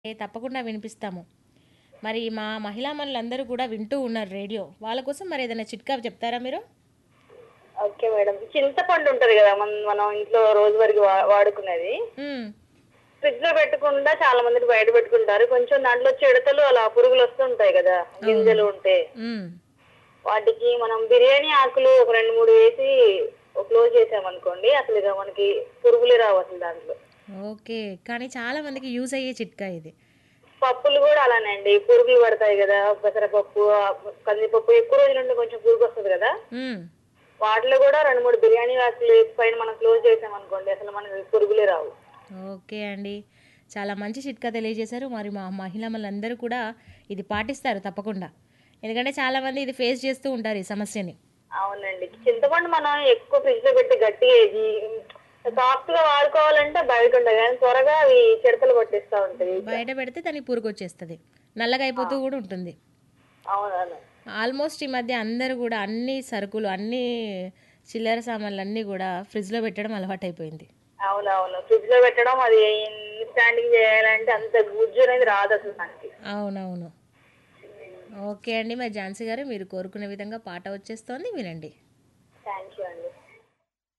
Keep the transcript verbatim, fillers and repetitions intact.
ఏ తప్పకుండా వినిపిస్తాము. మరి మా మహిళా మనులందరూ కూడా వింటూ ఉన్నారు రేడియో. వాళ్ళ కోసం మరి ఏదైనా చిట్కా చెప్తారా మీరు? Okay madam. చింతపండు ఉంటది గదా! మనం మనం ఇంట్లో రోజువారీగా వా వాడుకునేది. హ్మ్. ఫ్రిడ్జ్‌లో పెట్టకుండా చాలా మందికి బయట పెట్టుకుంటారు. కొంచెం దాంట్లో చిడతలు అలా పురుగులొస్తూ ఉంటాయి గదా! అవును. గింజలు ఉంటే. హ్మ్. వాటికి మనం బిర్యానీ ఆకులు ఒక రెండు, మూడు వేసి క్లోజ్ చేసామనుకోండి అసలిక మనకి పురుగులే రావసలు దాంట్లో. ఓకే. కానీ చాలా మందికి యూజ్ అయ్యే చిట్కా ఇది. పప్పులు గూడా అలానే అండి. పురుగులు పడతాయి గదా! పెసరపప్పు, ఆహ్, కందిపప్పు ఎక్కువ రోజులుంటే కొంచెం పురుగొస్తది గదా! హ్మ్. వాటిలో గూడా రెండు, మూడు బిర్యానీ ఆకులు ఏసి పైన మనం క్లోజ్ చేసామనుకోండి అసలు మనకి పురుగులే రావు. ఓకే అండి. చాలా మంచి చిట్కా తెలియజేశారు. మరి మా మహిళా మనులందరూ కూడా ఇది పాటిస్తారు తప్పకుండా. ఎందుకంటే చాలామంది ఇది ఫేస్ చేస్తూ ఉంటారు ఈ సమస్యని. అవునండి. చింతపండు మనం ఎక్కువ ఫ్రిడ్జ్‌లో పెట్టి గట్టిగా ఇది సాఫ్ట్‌గా వాడుకోవాలంటే బయటుంటాయి గానీ త్వరగా అవి చిడతలు పట్టేస్తా ఉంటాయి ఇట్లా. బయట పెడితే దానికి పురుగొచ్చేస్తది. నల్లగా ఆ! అయిపోతూ కూడా ఉంటుంది. అవునవును. ఆల్మోస్ట్ ఈ మధ్య అందరూ గూడా అన్ని సరుకులు, అన్నీ చిల్లర సామాన్లన్నీ గూడా ఫ్రిడ్జ్‌లో పెట్టడం అలవాటైపోయింది. అవునవును. ఫ్రిడ్జ్‌లో పెట్టడం అది ఇన్‌స్టాంటింగ్ చేయాలంటే అంత గుజ్జు అనేది రాదసలు దానికి. అవునవును. ఓకే అండి. మరి ఝాన్సీ గారు మీరు కోరుకునే విధంగా పాట వచ్చేస్తోంది వినండి. థాంక్ యూ అండి.